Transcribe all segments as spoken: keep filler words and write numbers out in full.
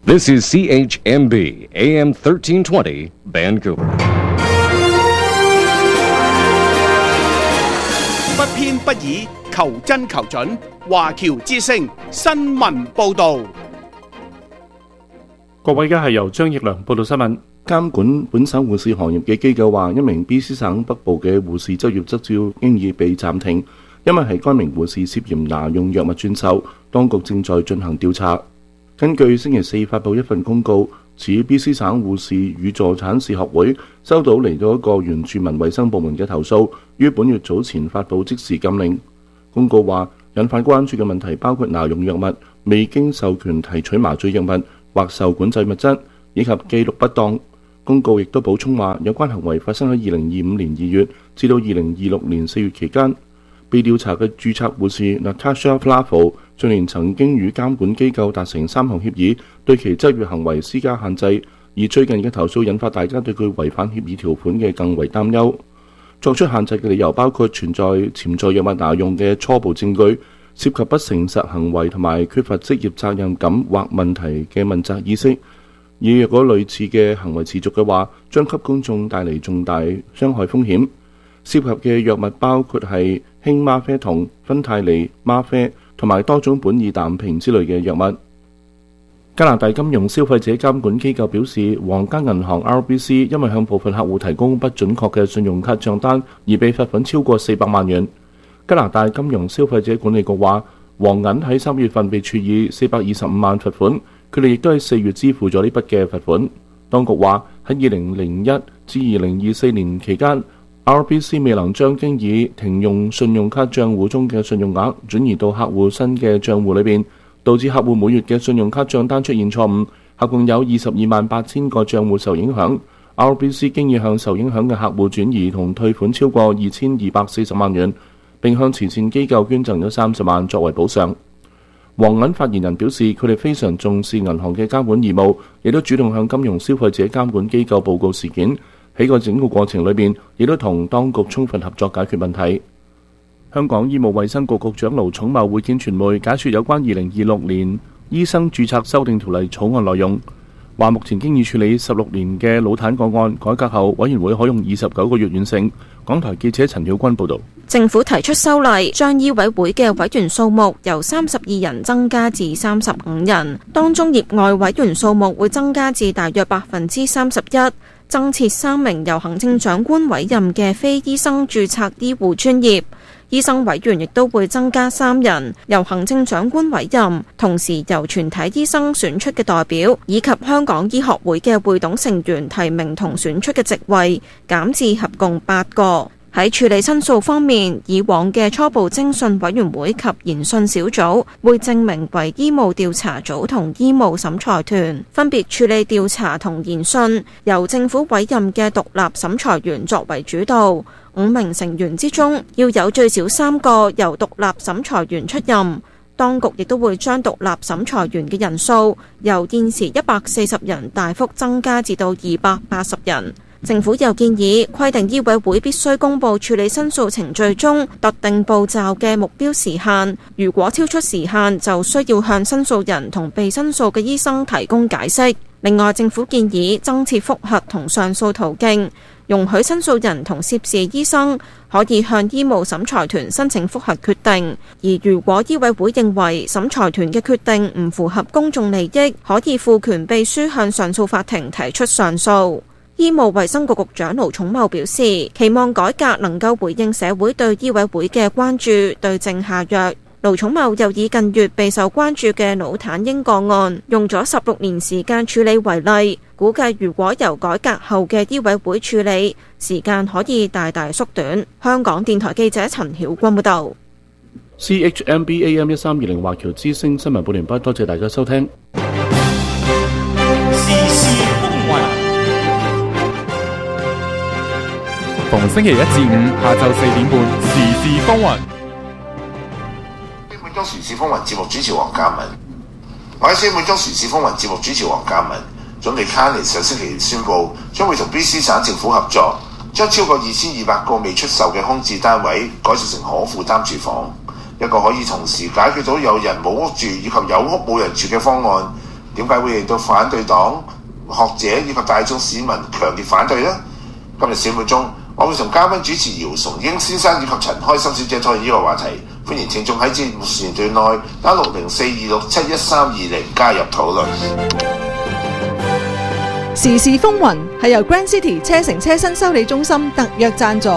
This is C H M B A M thirteen twenty Vancouver。 不偏不倚，求真求準。華僑之聲新聞報導。 各位，而家係由張奕良報道新聞。監管本省護士行業嘅機構話，一名 B C 省北部嘅護士執業執照經已被暫停，因為係該名護士涉嫌拿用藥物轉售，當局正在進行調查。根據星期四發布一份公告，指 B C 省護士與助產士學會收到嚟到一個原住民衛生部門嘅投訴，於本月早前發布即時禁令。公告話，引發關注嘅問題包括拿用藥物、未經授權提取麻醉藥物或受管制物質，以及記錄不當。公告亦都補充話，有關行為發生喺二零二五年二月至到二零二六年四月期間。被調查嘅註冊護士 Natasha Flavo 去年曾經與監管機構達成三項協議，對其執業行為施加限制，而最近嘅投訴引發大家對佢違反協議條款嘅更為擔憂。作出限制嘅理由包括存在潛在藥物拿用嘅初步證據，涉及不誠實行為同埋缺乏職業責任感或問題嘅問責意識。而若果類似嘅行為持續嘅話，將給公眾帶嚟重大傷害風險。涉及嘅藥物包括係氫嗎啡酮、芬太尼、嗎啡同埋多種苯二氮平之類嘅藥物。加拿大金融消費者監管機構表示，皇家銀行 R B C 因為向部分客戶提供不準確嘅信用卡帳單而被罰款超過四百萬元。加拿大金融消費者管理局話，皇銀喺三月份被處以四百二十五萬罰款，佢哋亦都喺四月支付咗呢筆嘅罰款。當局話喺二零零一至二零二四年期間，R B C 未能將經已停用信用卡帳戶中嘅信用額轉移到客戶新嘅帳戶裏邊，導致客戶每月嘅信用卡帳單出現錯誤，合共有二十二萬八千個帳戶受影響。R B C 經已向受影響嘅客戶轉移同退款超過二千二百四十萬元，並向慈善機構捐贈咗三十萬作為補償。皇銀發言人表示，佢哋非常重視銀行嘅監管義務，亦都主動向金融消費者監管機構報告事件。喺個整個過程裏邊，亦都同當局充分合作解決問題。香港醫務衛生局局長盧寵茂會見傳媒，解說有關二零二六年醫生註冊修訂條例草案內容，話目前經已處理十六年嘅腦癱個案，改革後委員會可用二十九個月完成。港台記者陳曉君報導。 政府提出修例，將醫委會嘅委員數目由三十二人增加至三十五人，當中業外委員數目會增加至大約百分之三十一。增設三名由行政長官委任嘅非醫生註冊醫護專業醫生委員，亦都會增加三人由行政長官委任，同時由全體醫生選出嘅代表，以及香港醫學會嘅會董成員提名同選出嘅職位，減至合共八個。喺處理申訴方面，以往嘅初步偵訊委員會及研訊小組會正名為醫務調查組同醫務審裁團，分別處理調查同研訊，由政府委任嘅獨立審裁員作為主導。五名成員之中，要有最少三個由獨立審裁員出任。當局亦都會將獨立審裁員嘅人數由現時一百四十人大幅增加至到二百八十人。政府又建議規定醫委會必須公佈處理申訴程序中特定步驟嘅目標時限，如果超出時限，就需要向申訴人同被申訴嘅醫生提供解釋。另外，政府建議增設覆核同上訴途徑，容許申訴人同涉事醫生可以向醫務審裁團申請覆核決定，而如果醫委會認為審裁團嘅決定唔符合公眾利益，可以賦權秘書向上訴法庭提出上訴。醫務衛生局局長盧寵茂表示，期望改革能夠回應社會對醫委會嘅關注，對症下藥。盧寵茂又以近月備受關注嘅腦癱嬰個案，用咗十六年時間處理為例，估計如果由改革後嘅醫委會處理，時間可以大大縮短。香港電台記者陳曉君報道。 C H M B A M 一三二零華僑之聲新聞報完畢，多謝大家收聽。 時事風雲，逢星期一至五下晝四點半，時事風雲。 每周時事風雲節目主持黃嘉敏，我喺每周時事風雲節目主持黃嘉敏。總理卡尼上星期宣布，將會同 B C 省政府合作，將超過二千二百個未出售嘅空置單位改造成可負擔住房，一個可以同時解決到有人冇屋住以及有屋冇人住嘅方案。 點解會令到反對黨、學者以及大眾市民強烈反對呢？今日小妹中，我會同嘉賓主持姚崇英先生以及陳開心小姐討論呢個話題。歡迎聽眾喺節目時段內打六零四二六七一三二零加入討論。 時事風雲係由 Grand City 車城車新修理中心特約贊助。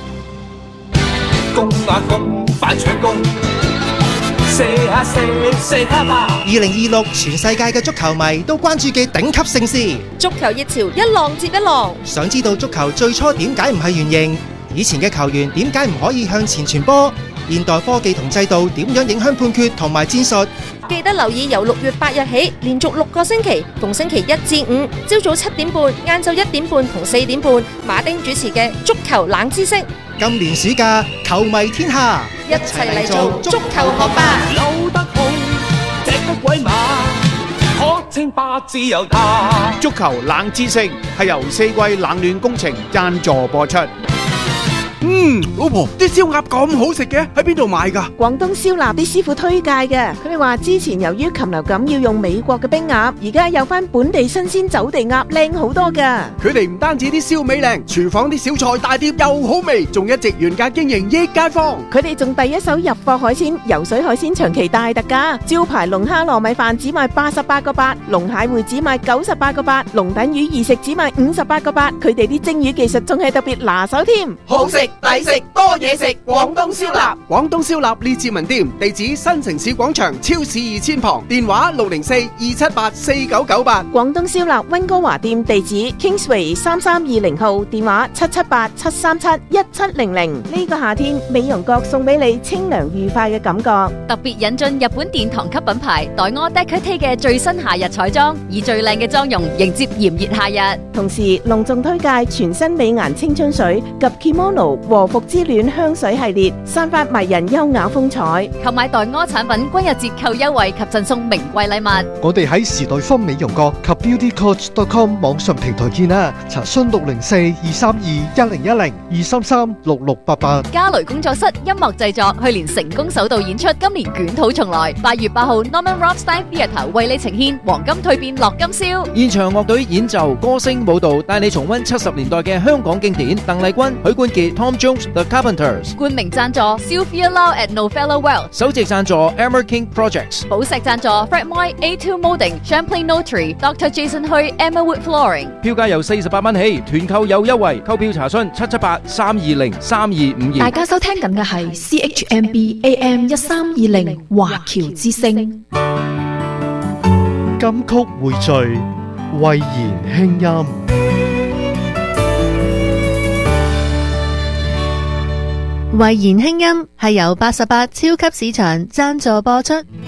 攻啊攻，快搶攻！射下射，射下吧！ 二零二六全世界嘅足球迷都關注嘅頂級盛事， 足球熱潮一浪接一浪。 想知道足球最初點解唔係圓形？以前嘅球員點解唔可以向前傳波？現代科技同制度點樣影響判決同埋戰術？ 記得留意由六月八日起，連續六個星期，逢星期一至五，朝早七點半、晏晝一點半同四點半，馬丁主持嘅足球冷知識。 今年暑假，球迷天下， 一齊嚟做足球學霸。 扭得好，隻得鬼馬，可稱霸自由他。 足球冷知識係由四季冷暖工程贊助播出。嗯，老婆，啲燒鴨咁好食嘅，喺邊度買㗎？ 廣東燒臘啲師傅推介嘅，佢哋話之前由於禽流感要用美國嘅冰鴨，而家有翻本地新鮮走地鴨靚好多㗎。 佢哋唔單止啲燒味靚，廚房啲小菜大碟又好味，仲一直原價經營益街坊。 佢哋仲第一手入貨海鮮，游水海鮮長期大特價，招牌龍蝦糯米飯只賣八十八個八，龍蟹會只賣九十八個八，龍躉魚二食只賣五十八個八。佢哋啲蒸魚技術仲係特別拿手添， 好食抵食多嘢食，廣東燒臘。 廣東燒臘列治文店，地址新城市廣場超市二千旁，電話六零四二七八四九九八。 廣東燒臘溫哥華店地址 Kingsway 三三二零號，電話七七八七三七一七零零。呢個夏天，美容閣送俾你清涼愉快嘅感覺。 特別引進日本殿堂級品牌黛柯 Decarte 嘅最新夏日彩妝，以最靚嘅妝容迎接炎熱夏日。 同時隆重推介全新美顏青春水及 Kimono 和服之戀香水系列，散發迷人優雅風采。 購買黛柯產品均有折扣優惠及贈送名貴禮物。 我哋喺時代坊美容閣及 beauty coach dot com 網上平台見啦，查詢六零四二三二一零一零二三三六六八八。 嘉雷工作室音樂製作去年成功首度演出，今年捲土重來。八月八號 Norman Rockwell Theatre 為你呈現黃金蛻變樂金宵， 現場樂隊演奏、歌聲、舞蹈，帶你重溫七十年代嘅香港經典。鄧麗君、許冠傑、Tom Jones、The Carpenters。 冠名贊助 Sylvia Lau at Novella Well。 首席贊助 Emmer King Projects。 寶石贊助 Fred Moy A two Molding Champlain Notary、Doctor Jason Hui、Emma Wood Flooring。 票價由四十八蚊起，團購有優惠，購票查詢七七八三二零三二五二。 大家收聽緊嘅係 C H M B A M 一三二零華僑之聲。 金曲匯聚，慧言輕音。 慧言輕音係由八十八超級市場贊助播出。